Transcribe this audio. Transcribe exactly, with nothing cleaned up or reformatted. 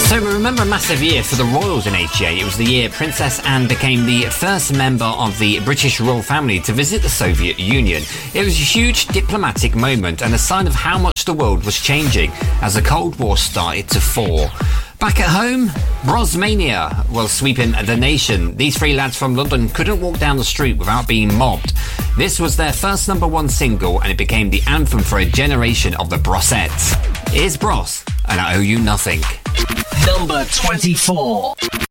So remember a massive year for the royals in eighty-eight. It was the year Princess Anne became the first member of the British royal family to visit the Soviet Union. It was a huge diplomatic moment and a sign of how much the world was changing as the Cold War started to fall. Back at home, Brosmania was sweeping the nation. These three lads from London couldn't walk down the street without being mobbed. This was their first number one single and it became the anthem for a generation of the Brossettes. Here's Bros, and I Owe You Nothing. Number twenty-four.